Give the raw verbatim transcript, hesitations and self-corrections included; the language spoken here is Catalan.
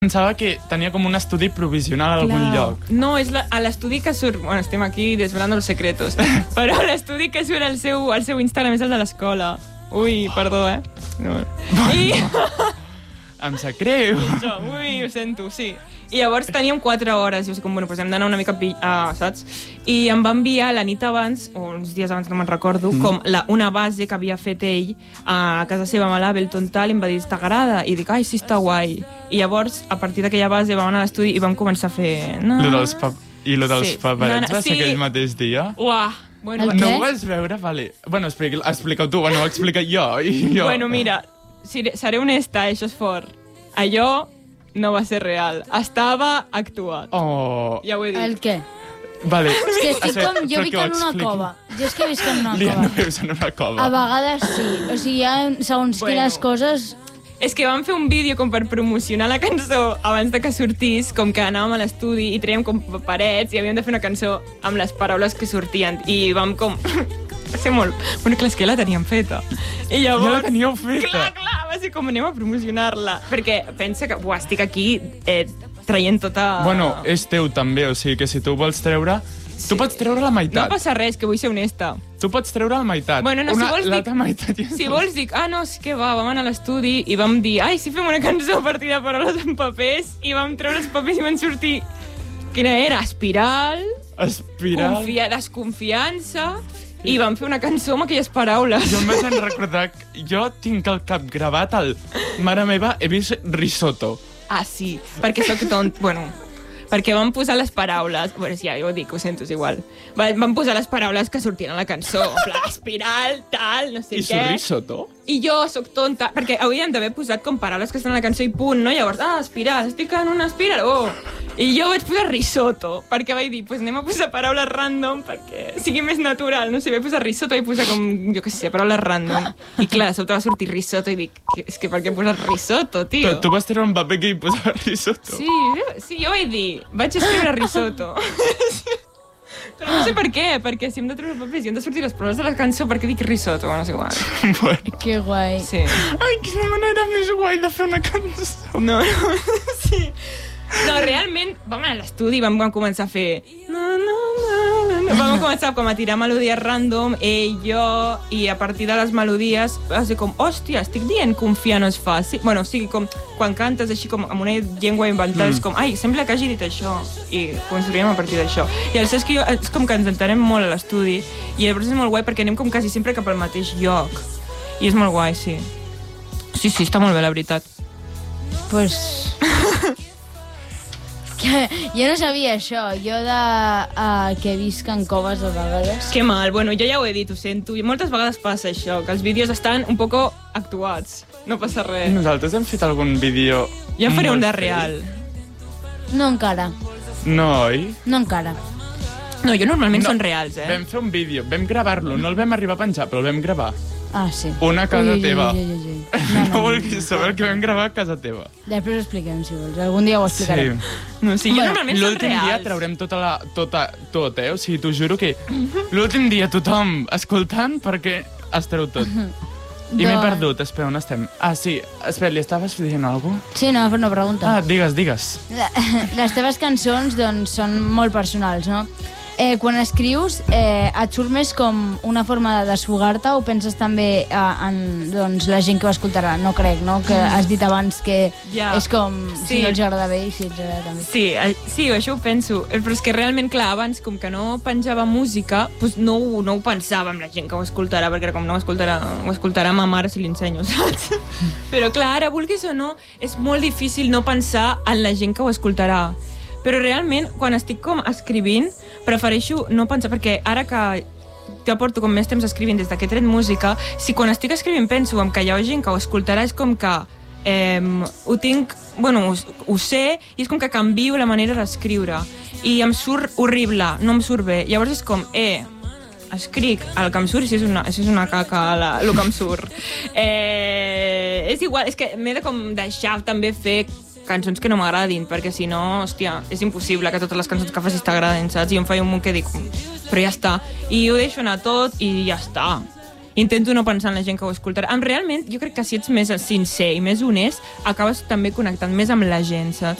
Pensava que tenia com un estudi provisional a algun lloc. No, és la, a l'estudi que surt... Bueno, estem aquí desvelando els secretos. Però l'estudi que surt al seu, al seu Instagram és el de l'escola. Ui, perdó, eh? No. I... Em sap greu. Ui, ho sento, sí. I llavors teníem quatre hores, i jo sé com, bueno, doncs hem d'anar una mica, uh, saps? I em va enviar la nit abans, o uns dies abans, no me'n recordo, mm. com la, una base que havia fet ell a casa seva a l'Ableton tal, i em va dir, t'agrada? I dic, ai, sí, està guai. I llavors, a partir d'aquella base, vam anar a l'estudi i vam començar a fer... No. Lo dels pa... I lo dels sí. paperets va ser sí. aquell mateix dia? Uah! Bueno, no ho vas veure? Vale. Bueno, explica, explica tu, bueno, ho explica jo, i jo. Bueno, mira, seré honesta, això és fort. Allò no va ser real. Estava actuat. Oh. Ja ho he dit. El què? Vale. És que estic com... Jo visc en una cova. Jo és que visc en una Lia, cova. no vius en una cova. A vegades sí. O sigui, hi ha segons bueno. quines coses... És que vam fer un vídeo com per promocionar la cançó abans de que sortís, com que anàvem a l'estudi i traiem com paperets i havíem de fer una cançó amb les paraules que sortien. I vam com... Va ser molt... Bueno, clar, és que la teníem feta. I llavors... Ja la teníeu feta? Clar, clar, va ser com anem a promocionar-la. Perquè pensa que, buah, estic aquí eh, traient tota... Bueno, és teu també, o sigui que si tu vols treure... Sí. Tu pots treure la meitat. No passa res, que vull ser honesta. Tu pots treure la meitat. Bueno, no, una, si vols dic... meitat ja si vols dic, ah, no, és que va, vam anar a l'estudi i vam dir, ai, si fem una cançó a partir de paraules en papers, i vam treure els papers i van sortir... Quina era? Espiral... Espiral... Confia... Desconfiança... I vam fer una cançó amb aquelles paraules. Jo em vaig recordar que jo tinc al cap gravat el mare meva, he vist risotto. Ah, sí, perquè sóc tont... Bueno, perquè vam posar les paraules... Bueno, sí, ja ho dic, ho sento, és igual. Vam posar les paraules que sortien a la cançó. En plan, espiral, tal, no sé I què. I risotto? I jo sóc tonta, perquè hauríem d'haver posat com paraules que estan a la cançó i punt, no? Llavors, ah, espiral, estic en una espiral, oh! I jo vaig posar risotto, perquè vaig dir, pues anem a posar paraules random perquè sigui més natural, no sé, vaig posar risotto i posar com, jo què sé, paraules random. I clar, de sobte va sortir risotto i dic, és que per què he posat risotto, tio? Però tu vas treure un paper que hi posava risotto. Sí, sí, jo vaig dir, vaig escriure risotto. Però no sé per què, perquè si hem de treure papers i hem de sortir les paraules de la cançó, per què dic risotto? Bueno, és igual. Bueno. Que guai. Sí. Ai, quina manera més guai de fer una cançó. No, no, sí. No, realment, vam anar a l'estudi i vam començar a fer... No, no, no, no. Vam començar com a tirar melodies random, ell, jo, i a partir de les melodies va ser com, hòstia, estic dient confiar no és fàcil. Bueno, o sigui, com quan cantes així com amb una llengua inventada, mm. és com, ai, sembla que hagi dit això, i construïm a partir d'això. I el és que jo, és com que ens entenem molt a l'estudi, i llavors és molt guai perquè anem com quasi sempre cap al mateix lloc. I és molt guai, sí. Sí, sí, està molt bé, la veritat. Pues... Que jo no sabia això, jo de uh, que visc en coves a vegades. Que mal, bueno, jo ja ho he dit, ho sento, i moltes vegades passa això, que els vídeos estan un poco actuats, no passa res. Nosaltres hem fet algun vídeo... Ja faré un de real. No encara. No, oi? No encara. No, jo normalment no, són reals, eh? Vam fer un vídeo, vam gravar-lo, no el vam arribar a penjar, però el vam gravar. Ah, sí. Una casa ui, teva. Ui, ui, ui, ui. No, no, no vulguis no, saber no. que vam gravar a casa teva. Després ho expliquem, si vols. Algun dia ho explicarem. Sí. No, sí, bueno, normalment són reals. L'últim dia traurem tota la, tota, tot, eh? O sigui, t'ho juro que l'últim dia tothom escoltant perquè has treu tot. I m'he perdut, espera, on estem? Ah, sí, espera, li estaves dient alguna cosa? Sí, no, però no pregunta. Ah, digues, digues. Les teves cançons, doncs, són molt personals, no? Eh, quan escrius, eh, et surt més com una forma de desfogar-te o penses també eh, en doncs, la gent que ho escoltarà? No crec, no? Que has dit abans que ja. És com sí. si no els agrada bé i si els agrada també. Sí, sí, això ho penso. Però és que realment, clar, abans, com que no penjava música, doncs no, no ho pensava amb la gent que ho escoltarà, perquè com no ho escoltarà, ho escoltarà ma mare si li ensenyo, saps? Però clar, ara, vulguis o no, és molt difícil no pensar en la gent que ho escoltarà. Però realment, quan estic com escrivint, prefereixo no pensar, perquè ara que ja porto com més temps escrivint des que he tret música, si quan estic escrivint penso en que hi ha gent que ho escoltarà, és com que eh, ho tinc, bueno, ho, ho sé, i és com que canvio la manera d'escriure. I em surt horrible, no em surt bé. Llavors és com, eh, escric el que em surt, si és una, si és una caca la, el que em surt. Eh, és igual, és que m'he de com deixar també fer cançons que no m'agradin, perquè si no, hòstia, és impossible que totes les cançons que facis t'agraden, saps? I jo em faig un munt que dic, però ja està. I ho deixo anar tot i ja està. intento no pensar en la gent que ho escoltarà. Em, realment, jo crec que si ets més sincer i més honest, acabes també connectant més amb la gent, saps?